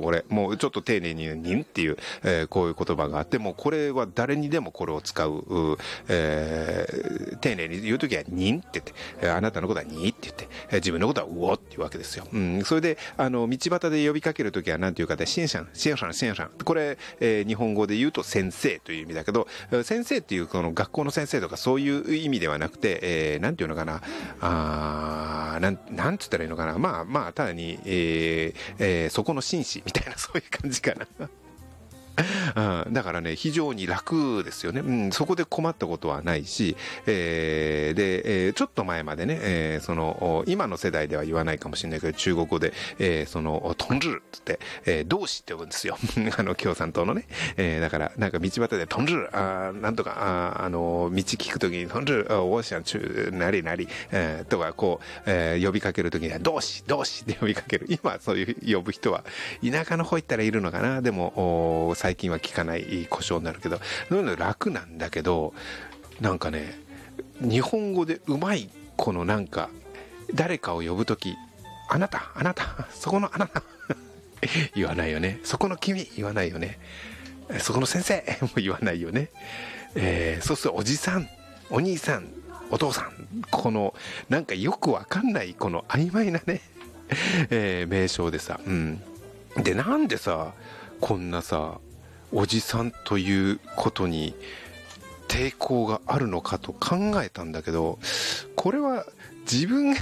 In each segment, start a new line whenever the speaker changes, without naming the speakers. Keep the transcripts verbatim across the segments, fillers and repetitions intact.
これもうちょっと丁寧に言うにんっていう、えー、こういう言葉があって、もうこれは誰にでもこれを使う、えー、丁寧に言うときはにんって言って、えー、あなたのことはにって言って、えー、自分のことはうおっていうわけですよ。うん、それであの道端で呼びかけるときは何て言うかで、シンシャンシンシャンシンシャン、これ、えー、日本語で言うと先生という意味だけど、先生っていうこの学校の先生とかそういう意味ではなくて、えー、なんていうのかな、あー、なんなんつったらいいのかな、まあまあただに、えーえー、そこの紳士みたいな、そういう感じかな。うん、だからね非常に楽ですよね、うん、そこで困ったことはないし、えー、で、えー、ちょっと前までね、えー、その今の世代では言わないかもしれないけど、中国語で、えー、そのトンジュルって言って、えー、同志って呼ぶんですよあの共産党のね、えー、だからなんか道端でトンジュル、あなんとか、ああの道聞くときにトンジュル、おっしゃんちゅなりなり、えー、とかこう、えー、呼びかけるときには同志同志って呼びかける。今そういう呼ぶ人は田舎の方行ったらいるのかな。でも最近は聞かない故障になるけど、そういうの楽なんだけど、なんかね日本語でうまいこのなんか誰かを呼ぶとき、あなたあなたそこのあなた言わないよね。そこの君言わないよね。そこの先生も言わないよね。えー、そうするとおじさんお兄さんお父さん、このなんかよくわかんないこの曖昧なね、えー、名称でさ、うん、でなんでさこんなさおじさんということに抵抗があるのかと考えたんだけど、これは自分が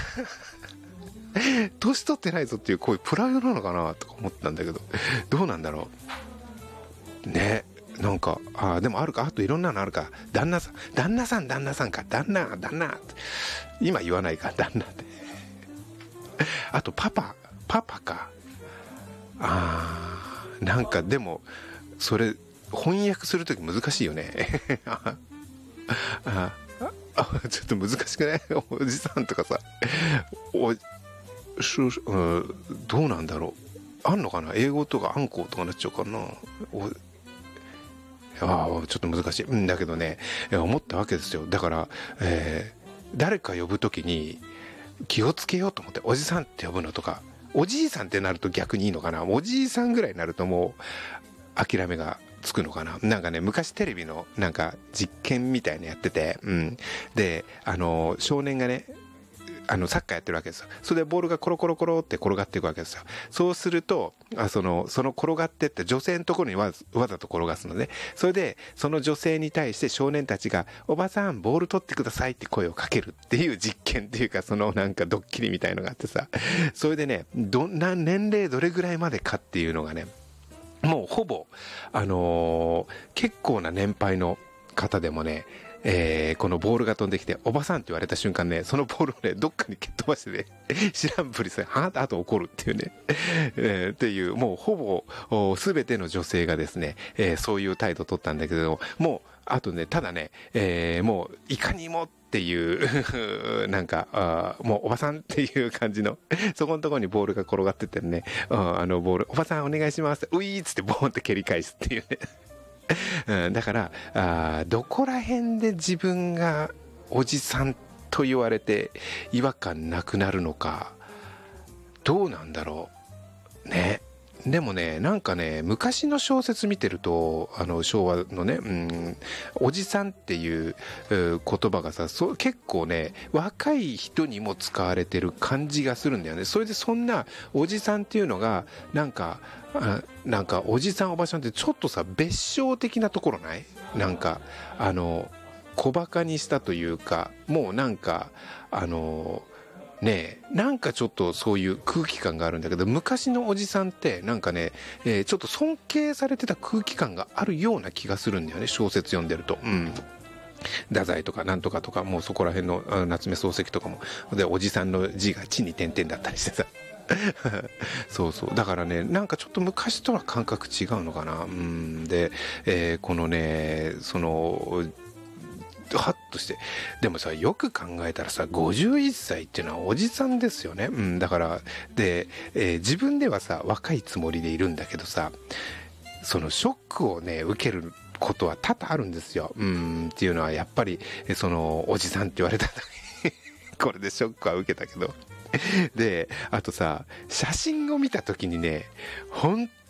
年取ってないぞっていうこういうプライドなのかなとか思ったんだけど、どうなんだろうね。なんかあでもあるか、あといろんなのあるか。旦那さん旦那さん旦那さんか、旦那旦那今言わないか、旦那ってあとパパパパか。あーなんかでもそれ翻訳するとき難しいよねあああちょっと難しくない？おじさんとかさ、おしゅ、うん、どうなんだろう、あんのかな、英語とかアンコウとかなっちゃうかな。おあちょっと難しいんだけどね、思ったわけですよ。だから、えー、誰か呼ぶときに気をつけようと思って、おじさんって呼ぶのとか、おじいさんってなると逆にいいのかな。おじいさんぐらいになるともう諦めがつくのかな。なんかね昔テレビのなんか実験みたいなやってて、うん、であの少年がねあのサッカーやってるわけですよ。それでボールがコロコロコロって転がっていくわけですよ。そうするとあそのその転がってって女性のところにわ ざ, わざと転がすので、それでその女性に対して少年たちがおばさんボール取ってくださいって声をかけるっていう実験っていうか、そのなんかドッキリみたいのがあってさ、それでねどんな年齢どれぐらいまでかっていうのがね、もうほぼあのー、結構な年配の方でもね、えー、このボールが飛んできておばさんって言われた瞬間ね、そのボールをねどっかに蹴っ飛ばしてね知らんぷりさはあと怒るっていうね、えー、っていうもうほぼ全ての女性がですね、えー、そういう態度を取ったんだけども、うあとねただね、えー、もういかにもっていうなんかあもうおばさんっていう感じのそこのところにボールが転がっててね、ああのボールおばさんお願いしますってウィーっつってボーンって蹴り返すっていうねうん、だからあどこら辺で自分がおじさんと言われて違和感なくなるのかどうなんだろうね。でもねなんかね昔の小説見てるとあの昭和のね、うん、おじさんっていう言葉がさそ結構ね若い人にも使われてる感じがするんだよね。それでそんなおじさんっていうのがなんかあなんかおじさんおばさんってちょっとさ別称的なところない？なんかあの小バカにしたというか、もうなんかあのねえなんかちょっとそういう空気感があるんだけど、昔のおじさんってなんかね、えー、ちょっと尊敬されてた空気感があるような気がするんだよね、小説読んでると。うん太宰とかなんとかとかもうそこら辺の夏目漱石とかもでおじさんの字が地に点々だったりしてさそうそうだからねなんかちょっと昔とは感覚違うのかな。うんで、えー、このねそのハッとして、でもさよく考えたらさごじゅういっさいっていうのはおじさんですよね、うん、だからで、えー、自分ではさ若いつもりでいるんだけどさ、そのショックをね受けることは多々あるんですよ。うんっていうのはやっぱりそのおじさんって言われた時これでショックは受けたけどであとさ写真を見た時にね本